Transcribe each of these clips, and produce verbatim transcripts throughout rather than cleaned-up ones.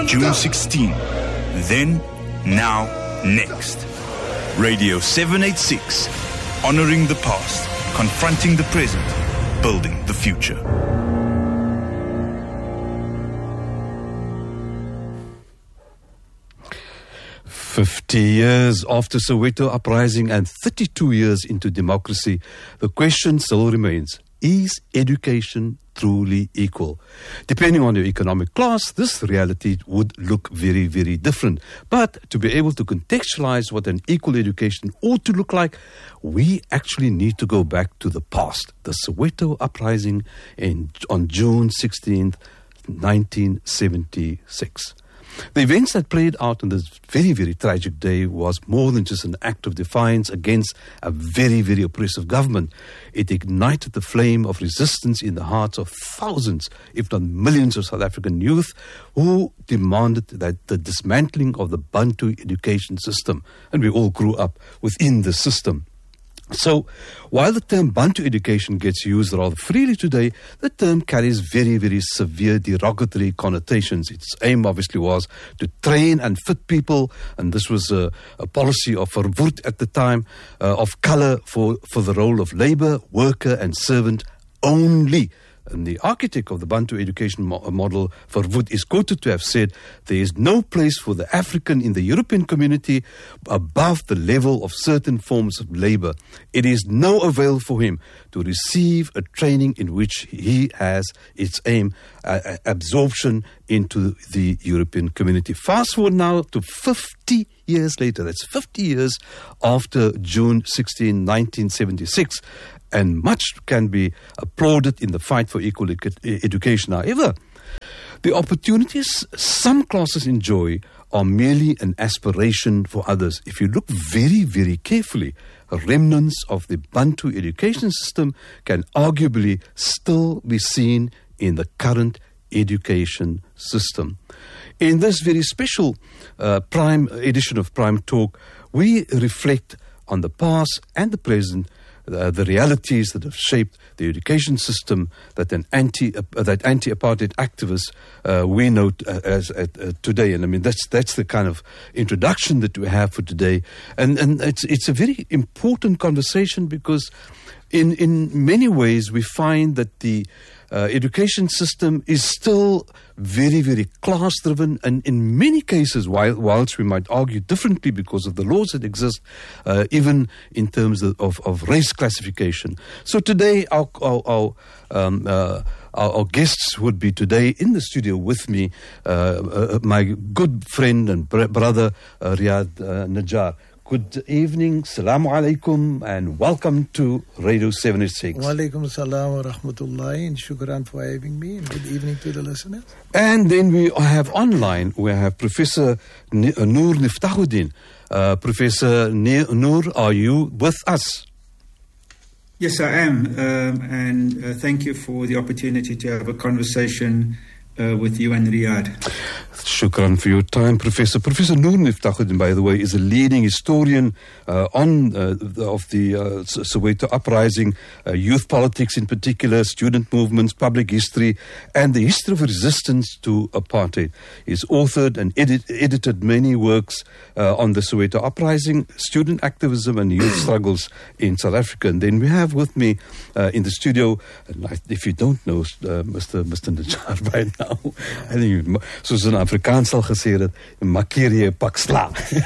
June sixteenth. Then, now, next. Radio seven eighty-six. Honoring the past, confronting the present, building the future. Fifty years after Soweto uprising and thirty-two years into democracy, the question still remains: is education truly equal? Depending on your economic class, this reality would look very, very different. But to be able to contextualize what an equal education ought to look like, we actually need to go back to the past. The Soweto uprising in, on June sixteenth, nineteen seventy-six. The events that played out on this very, very tragic day was more than just an act of defiance against a very, very oppressive government. It ignited the flame of resistance in the hearts of thousands, if not millions, of South African youth who demanded that the dismantling of the Bantu education system. And we all grew up within the system. So, while the term Bantu education gets used rather freely today, the term carries very, very severe derogatory connotations. Its aim obviously was to train and fit people, and this was a, a policy of Verwoerd at the time, uh, of colour for, for the role of labour, worker and servant only. And the architect of the Bantu education mo- model, Verwoerd, is quoted to have said, there is no place for the African in the European community above the level of certain forms of labour. It is no avail for him to receive a training in which he has its aim, uh, absorption into the European community. Fast forward now to fifty years later, that's fifty years after June sixteenth, nineteen seventy-six, and much can be applauded in the fight for equal ed- education. However, the opportunities some classes enjoy are merely an aspiration for others. If you look very, very carefully, remnants of the Bantu education system can arguably still be seen in the current education system. In this very special uh, Prime edition of Prime Talk, we reflect on the past and the present, Uh, the realities that have shaped the education system that an anti uh, that anti-apartheid activists uh, we know t- uh, as uh, uh, today. And I mean that's that's the kind of introduction that we have for today, and and it's it's a very important conversation because in in many ways we find that the Uh, education system is still very, very class-driven, and in many cases, while, whilst we might argue differently because of the laws that exist, uh, even in terms of, of, of race classification. So today, our our our, um, uh, our our guests would be today in the studio with me, uh, uh, my good friend and br- brother uh, Riyad uh, Najjar. Good evening, Salamu Alaikum, and welcome to Radio seven eighty-six. Wa alaikum salam wa rahmatullahi, and shukran for having me, and good evening to the listeners. And then we have online, we have Professor N- Noor Niftahuddin. Uh, Professor N- Noor, are you with us? Yes, I am, um, and uh, thank you for the opportunity to have a conversation uh, with you and Riyad. Shukran for your time, Professor. Professor Noor Niftahuddin, by the way, is a leading historian uh, on uh, the, of the uh, Soweto uprising, uh, youth politics in particular, student movements, public history, and the history of resistance to apartheid. He's authored and edit, edited many works uh, on the Soweto uprising, student activism, and youth struggles in South Africa. And then we have with me uh, in the studio, and if you don't know uh, Mister Mister Najjar by now, I think you, soos in Afrikaans al gesê het, makeer jy 'n pak sla.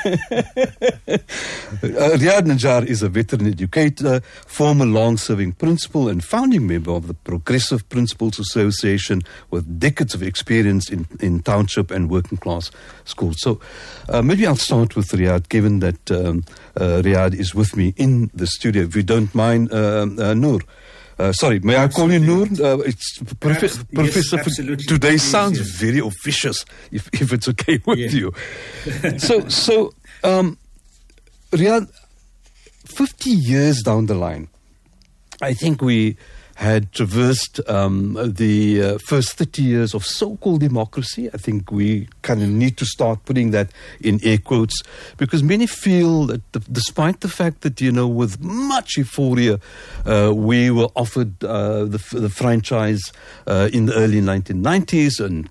Riyad Najjar is a veteran educator, former long-serving principal and founding member of the Progressive Principals Association with decades of experience in, in township and working class schools. So uh, maybe I'll start with Riyad, given that um, uh, Riyad is with me in the studio. If you don't mind, uh, uh, Noor. Uh, sorry, may absolutely. I call you Noor? Uh, it's prof- Abs- Professor. Yes, absolutely. Today Please, sounds yes. very officious, if, if it's okay with yeah. you. so, so um, Riyad, fifty years down the line, I think we had traversed um, the uh, first thirty years of so-called democracy. I think we kind of need to start putting that in air quotes, because many feel that the, despite the fact that, you know, with much euphoria, uh, we were offered uh, the, the franchise uh, in the early nineteen nineties, and with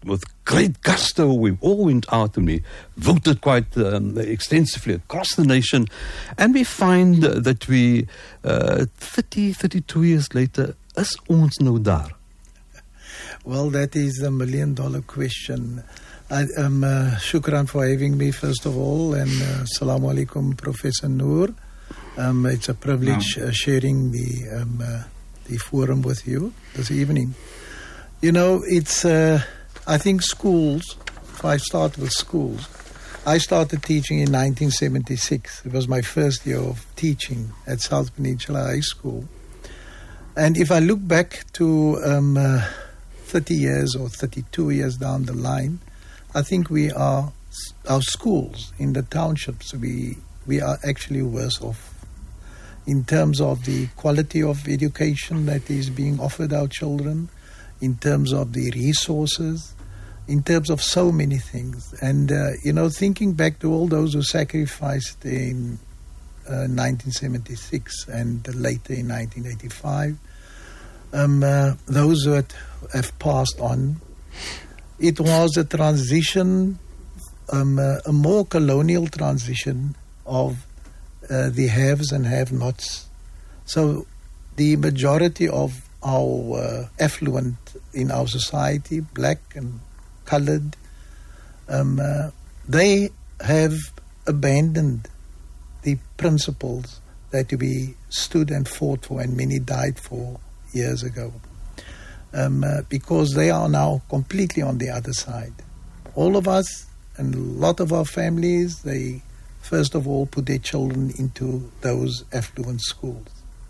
great gusto, we all went out and we voted quite um, extensively across the nation. And we find uh, that we, uh, thirty, thirty-two years later, is ons nou daar? Well, that is the million dollar question. I, um, uh, shukran for having me, first of all, and uh, Assalamu alaikum, Professor Noor. Um, it's a privilege uh, sharing the um, uh, the forum with you this evening. You know, it's, uh, I think schools, if I start with schools, I started teaching in nineteen seventy-six. It was my first year of teaching at South Peninsula High School. And if I look back to um, uh, thirty years or thirty-two years down the line, I think we are, our schools in the townships, we we are actually worse off in terms of the quality of education that is being offered our children, in terms of the resources, in terms of so many things. And, uh, you know, thinking back to all those who sacrificed in uh, nineteen seventy-six and later in nineteen eighty-five, um, uh, those who had, have passed on, it was a transition, um, uh, a more colonial transition of uh, the haves and have-nots. So the majority of our uh, affluent in our society, black and colored, um, uh, they have abandoned the principles that we stood and fought for, and many died for years ago. Um, uh, because they are now completely on the other side. All of us and a lot of our families, they first of all put their children into those affluent schools.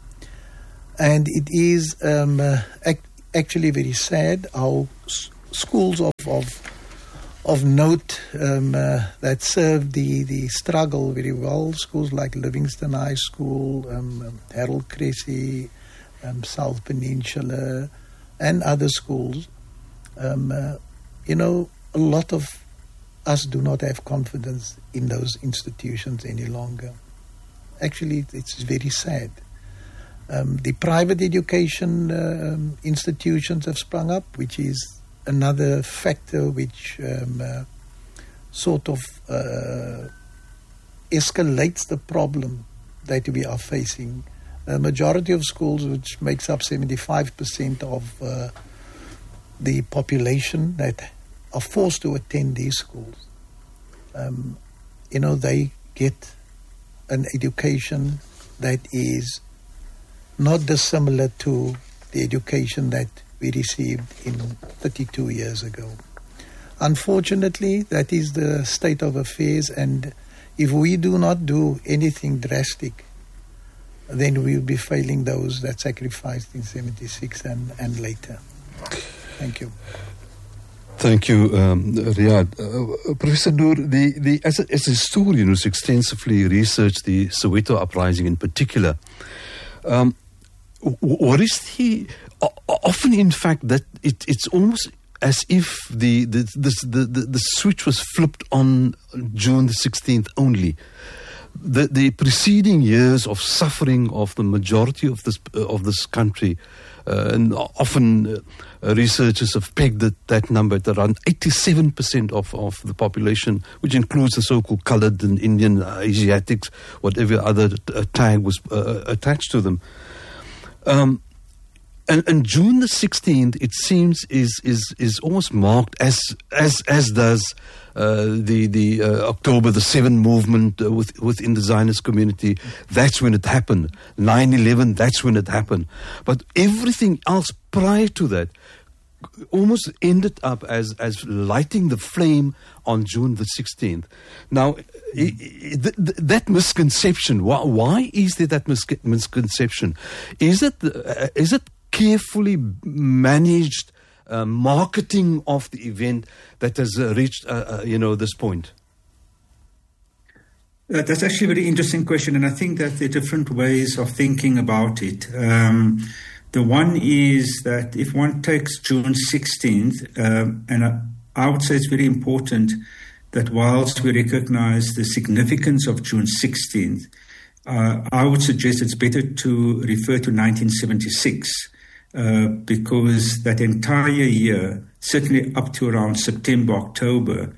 And it is um, uh, ac- actually very sad. Our s- schools of, of, of note um, uh, that serve the, the struggle very well, schools like Livingston High School, um, um, Harold Cressy, um, South Peninsula, and other schools, um, uh, you know, a lot of us do not have confidence in those institutions any longer. Actually, it's very sad. Um, the private education uh, um, institutions have sprung up, which is another factor which um, uh, sort of uh, escalates the problem that we are facing. A majority of schools, which makes up seventy-five percent of uh, the population that are forced to attend these schools, um, you know, they get an education that is not dissimilar to the education that we received in thirty-two years ago. Unfortunately, that is the state of affairs, and if we do not do anything drastic, then we will be failing those that sacrificed in seventy-six and, and later. Thank you. Thank you, um, Riyad. Uh, Professor Noor, the, the, as, a, as a historian who's extensively researched the Soweto uprising in particular, um, what is the, often in fact that it, it's almost as if the the, this, the the the switch was flipped on June the sixteenth only. The the preceding years of suffering of the majority of this uh, of this country, uh, and often uh, researchers have pegged that, that number at around eighty-seven percent of, of the population, which includes the so-called coloured and Indian, uh, Asiatics, whatever other uh, tag was uh, attached to them. Um, And, and June the sixteenth, it seems, is is is almost marked as as as does uh, the the uh, October the seventh movement uh, with, within the Zionist community. That's when it happened. nine eleven, that's when it happened. But everything else prior to that almost ended up as as lighting the flame on June the sixteenth. Now, I, I, th- th- that misconception. Why, why is there that mis- misconception? Is it uh, is it carefully managed uh, marketing of the event that has uh, reached, uh, uh, you know, this point? Uh, that's actually a very interesting question, and I think that there are different ways of thinking about it. Um, the one is that if one takes June sixteenth, um, and I, I would say it's very important that whilst we recognize the significance of June sixteenth, uh, I would suggest it's better to refer to nineteen seventy-six. Uh, because that entire year certainly up to around September, October,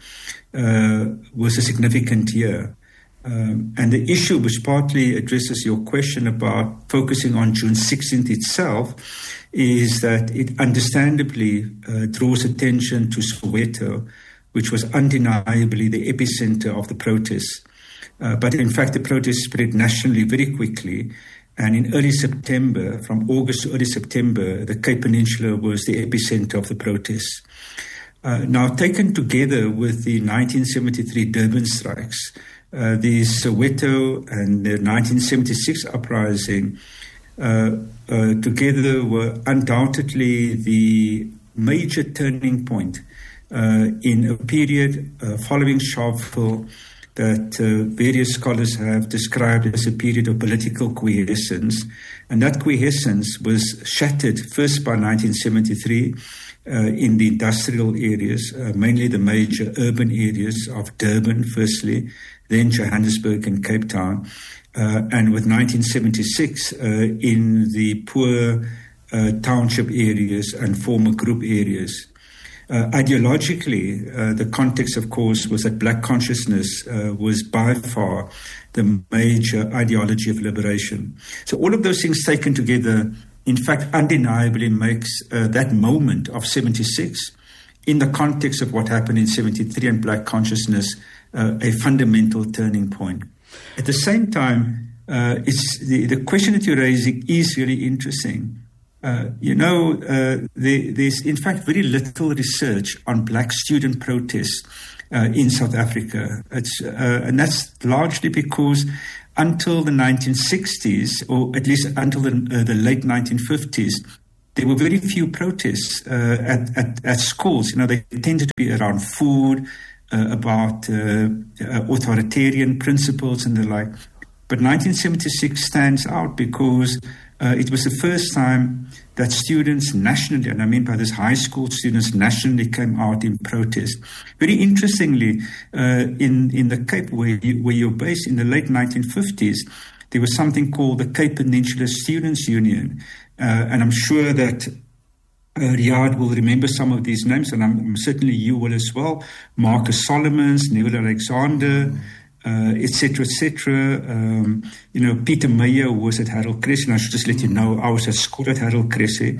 uh, was a significant year. Um, and the issue which partly addresses your question about focusing on June sixteenth itself is that it understandably uh, draws attention to Soweto, which was undeniably the epicenter of the protests. Uh, but in fact, the protests spread nationally very quickly. And in early September, from August to early September, the Cape Peninsula was the epicenter of the protests. Uh, now, taken together with the nineteen seventy-three Durban strikes, uh, the Soweto and the nineteen seventy-six uprising uh, uh, together were undoubtedly the major turning point uh, in a period uh, following Sharpeville that uh, various scholars have described as a period of political quiescence. And that quiescence was shattered first by nineteen seventy-three uh, in the industrial areas, uh, mainly the major urban areas of Durban, firstly, then Johannesburg and Cape Town, uh, and with nineteen seventy-six uh, in the poor uh, township areas and former group areas. Uh, ideologically, uh, the context, of course, was that black consciousness uh, was by far the major ideology of liberation. So all of those things taken together, in fact, undeniably makes uh, that moment of seventy-six, in the context of what happened in seventy-three and black consciousness, uh, a fundamental turning point. At the same time, uh, it's the, the question that you're raising is really interesting. Uh, you know, uh, there, there's in fact very little research on black student protests uh, in South Africa. It's, uh, and that's largely because until the nineteen sixties, or at least until the, uh, the late nineteen fifties, there were very few protests uh, at, at, at schools. You know, they tended to be around food, uh, about uh, uh, authoritarian principles and the like. But nineteen seventy-six stands out because uh, it was the first time that students nationally, and I mean by this high school students nationally, came out in protest. Very interestingly, uh, in, in the Cape, where, you, where you're based, in the late nineteen fifties, there was something called the Cape Peninsula Students' Union. Uh, and I'm sure that uh, Riyadh will remember some of these names, and I'm, I'm certainly you will as well. Marcus Solomons, Neville Alexander, mm. Uh, et cetera, et cetera. Um, you know, Peter Meyer was at Harold Cressy, and I should just let you know, I was at school at Harold Cressy.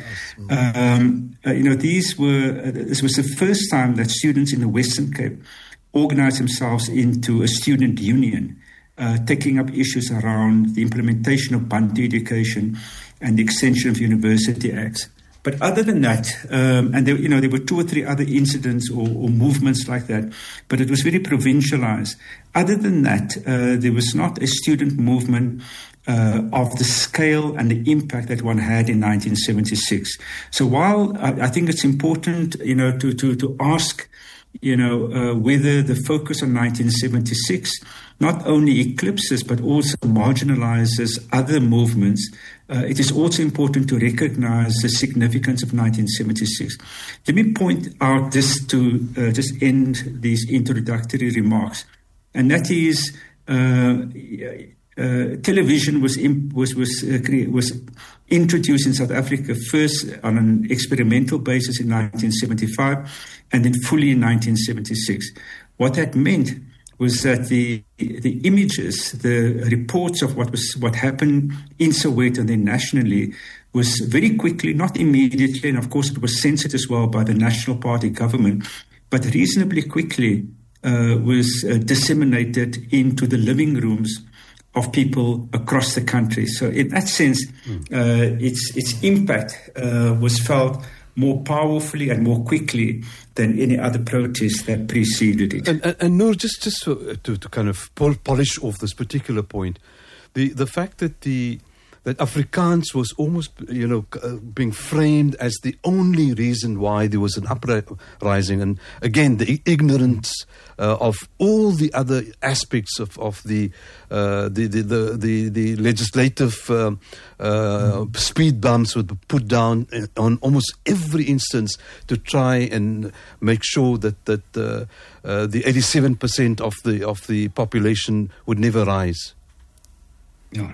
Um, uh, you know, these were, uh, this was the first time that students in the Western Cape organized themselves into a student union, uh, taking up issues around the implementation of Bantu education and the extension of university acts. But other than that, um, and there, you know, there were two or three other incidents or, or movements like that, but it was very provincialized. Other than that, uh, there was not a student movement uh, of the scale and the impact that one had in nineteen seventy-six. So while I, I think it's important, you know, to to to ask, you know, uh, whether the focus on nineteen seventy-six not only eclipses but also marginalizes other movements, uh, it is also important to recognize the significance of nineteen seventy-six. Let me point out this to uh, just end these introductory remarks, and that is uh, uh, television was imp- was was uh, cre- was introduced in South Africa first on an experimental basis in nineteen seventy-five, and then fully in nineteen seventy-six. What that meant was that the the images, the reports of what was what happened in Soweto and then nationally was very quickly, not immediately, and of course it was censored as well by the National Party government, but reasonably quickly uh, was uh, disseminated into the living rooms of people across the country. So in that sense, mm. uh, its its impact uh, was felt more powerfully and more quickly than any other protest that preceded it. And, and, and Noor, just, just to, to, to kind of polish off this particular point, the, the fact that the that Afrikaans was almost, you know, uh, being framed as the only reason why there was an uprising, and again the ignorance uh, of all the other aspects of of the uh, the, the, the the the legislative um, uh, mm. speed bumps would be put down on almost every instance to try and make sure that that uh, uh, the eighty-seven percent of the of the population would never rise. Yeah.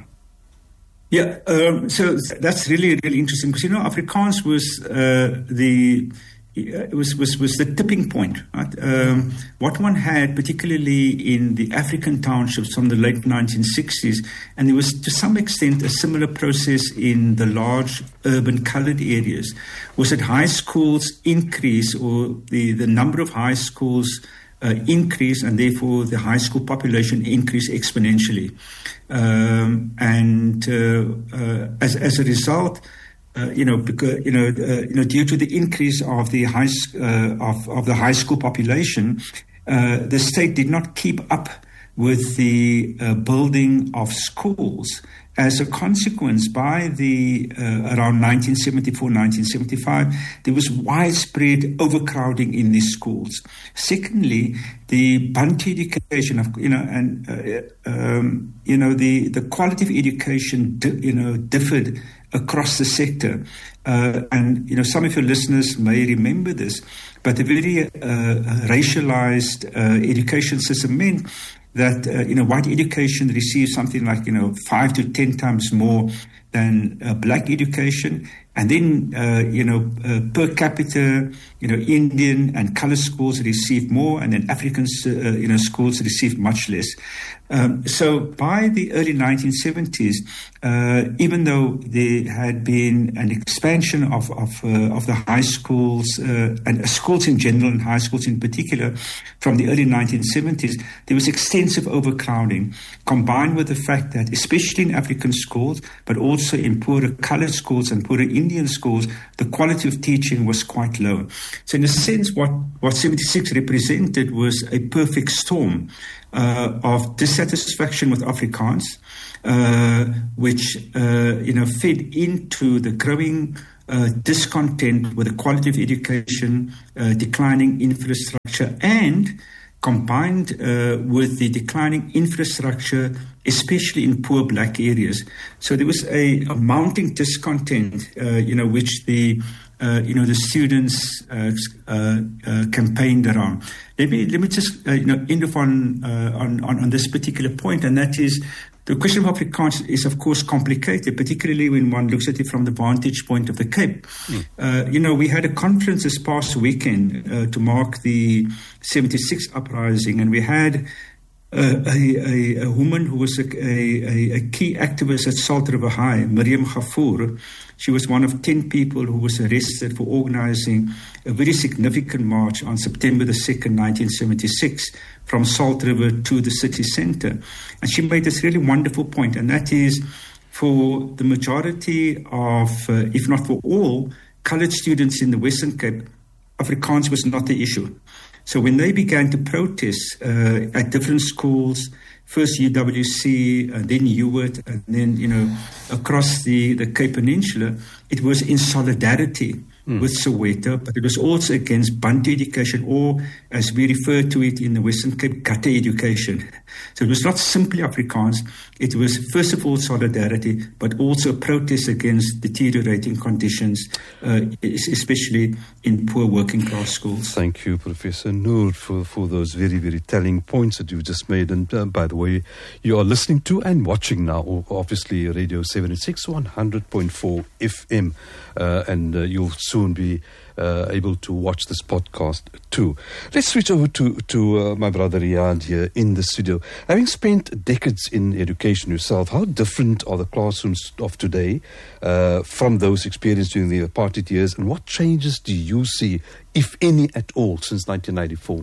Yeah, um, so that's really, really interesting because, you know, Afrikaans was uh, the it was, was, was the tipping point. Right? Um, what one had, particularly in the African townships from the late nineteen sixties, and there was to some extent a similar process in the large urban coloured areas, was that high schools increase, or the, the number of high schools uh, increase, and therefore the high school population increase exponentially. Um, and uh, uh, as, as a result, Uh, you know, because you know, uh, you know, due to the increase of the high uh, of of the high school population, uh, the state did not keep up with the uh, building of schools. As a consequence, by the uh, around nineteen seventy-four, nineteen seventy-five, there was widespread overcrowding in these schools. Secondly, the Bantu education of you know, and uh, um, you know, the the quality of education di- you know differed across the sector. Uh, and, you know, some of your listeners may remember this, but the very uh, racialized uh, education system meant that, uh, you know, white education received something like, you know, five to ten times more than uh, black education. And then, uh, you know, uh, per capita, you know, Indian and colored schools received more, and then African, uh, you know, schools received much less. Um, so by the early nineteen seventies, uh, even though there had been an expansion of of, uh, of the high schools uh, and schools in general and high schools in particular from the early nineteen seventies, there was extensive overcrowding, combined with the fact that, especially in African schools, but also in poorer colored schools and poorer Indian schools, the quality of teaching was quite low. So in a sense, what, what seventy-six represented was a perfect storm uh, of dissatisfaction with Afrikaans, uh, which, uh, you know, fed into the growing uh, discontent with the quality of education, uh, declining infrastructure, and combined uh, with the declining infrastructure, especially in poor black areas. So there was a, a mounting discontent, uh, you know, which the uh, you know the students uh, uh, uh, campaigned around. Let me let me just uh, you know end off on, uh, on on on this particular point, and that is, the question of Afrikaans is, of course, complicated, particularly when one looks at it from the vantage point of the Cape. Mm. Uh, you know, we had a conference this past weekend uh, to mark the seventy-six uprising, and we had uh, a, a, a woman who was a, a, a key activist at Salt River High, Miriam Gafoor. She was one of ten people who was arrested for organizing a very significant march on September the second, nineteen seventy-six, from Salt River to the city centre. And she made this really wonderful point, and that is, for the majority of, uh, if not for all, coloured students in the Western Cape, Afrikaans was not the issue. So when they began to protest uh, at different schools, first U W C, and then Hewitt, and then, you know, across the, the Cape Peninsula, it was in solidarity mm. with Soweto, but it was also against Bantu education, or, as we refer to it in the Western Cape, gutter education. So it was not simply Afrikaans. It was, first of all, solidarity, but also a protest against deteriorating conditions, uh, especially in poor working class schools. Thank you, Professor Noor, for, for those very, very telling points that you've just made. And uh, by the way, you are listening to and watching now, obviously, Radio seventy-six, one hundred point four F M. Uh, and uh, you'll soon be uh, able to watch this podcast too. Let's switch over to, to uh, my brother Riyad here in the studio. Having spent decades in education yourself, how different are the classrooms of today uh, from those experienced during the apartheid years, and what changes do you see, if any at all, since nineteen ninety-four?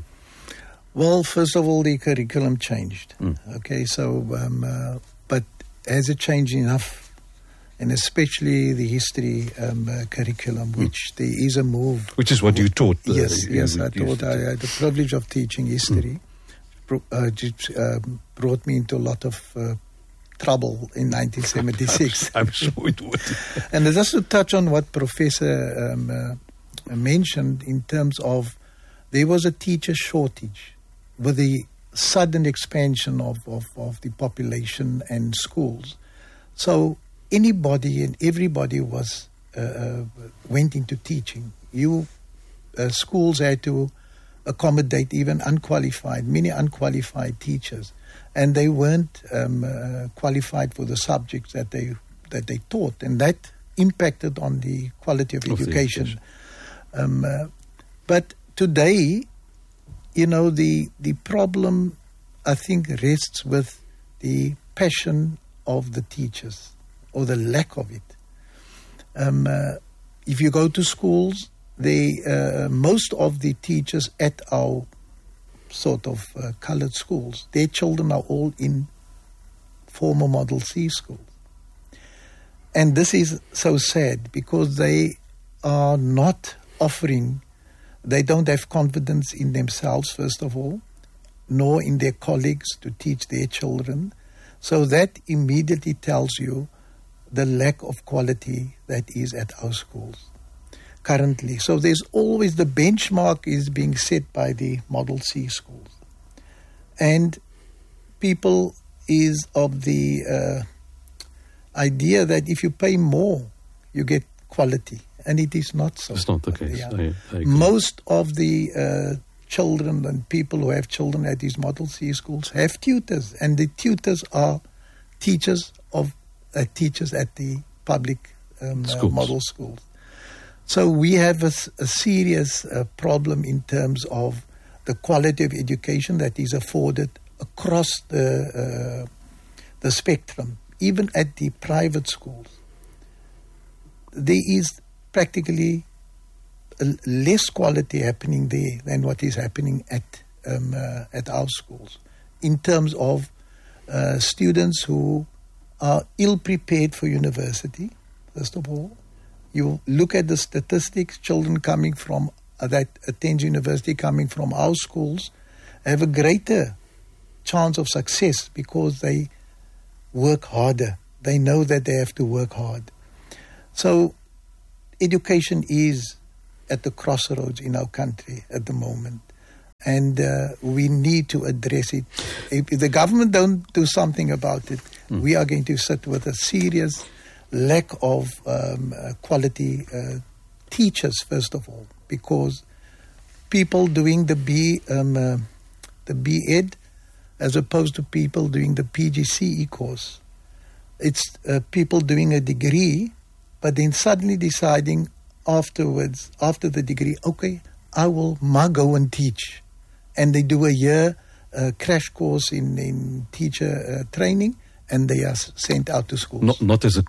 Well, first of all, the curriculum changed. Mm. Okay, so, um, uh, but has it changed enough? And especially the history um, uh, curriculum, which mm. there is a move. Which is what you taught. Uh, yes, you, yes, you, I taught. I had the privilege of teaching history. Mm. Uh, it uh, brought me into a lot of uh, trouble in nineteen seventy-six. I'm sure it would. And just to touch on what Professor um, uh, mentioned in terms of, there was a teacher shortage with the sudden expansion of, of, of the population and schools. So anybody and everybody was uh, uh, went into teaching. You uh, schools had to accommodate even unqualified, many unqualified teachers, and they weren't um, uh, qualified for the subjects that they that they taught, and that impacted on the quality of, of education. Um, uh, But today, you know, the the problem, I think, rests with the passion of the teachers, or the lack of it. Um, uh, if you go to schools, they uh, most of the teachers at our sort of uh, coloured schools, their children are all in former Model C schools. And this is so sad because they are not offering, they don't have confidence in themselves, first of all, nor in their colleagues to teach their children. So that immediately tells you the lack of quality that is at our schools currently. So there's always, the benchmark is being set by the Model C schools. And people is of the uh, idea that if you pay more, you get quality. And it is not so. It's not the case. Yeah. I, I agree. Most of the uh, children and people who have children at these Model C schools have tutors. And the tutors are teachers of uh, teachers at the public um, uh, Schools. model schools. So we have a, s- a serious uh, problem in terms of the quality of education that is afforded across the uh, the spectrum, even at the private schools. There is practically a less quality happening there than what is happening at um, uh, at our schools, in terms of uh, students who are ill prepared for university. First of all, you look at the statistics, children coming from uh, that attend university coming from our schools have a greater chance of success because they work harder. They know that they have to work hard. So education is at the crossroads in our country at the moment. And uh, we need to address it. If, if the government don't do something about it, mm. we are going to sit with a serious lack of um, uh, quality uh, teachers, first of all, because people doing the B, um, uh, the B Ed, as opposed to people doing the P G C E course, it's uh, people doing a degree, but then suddenly deciding afterwards, after the degree, okay, I will ma go and teach. And they do a year uh, crash course in, in teacher uh, training, and they are sent out to schools. Not, not as a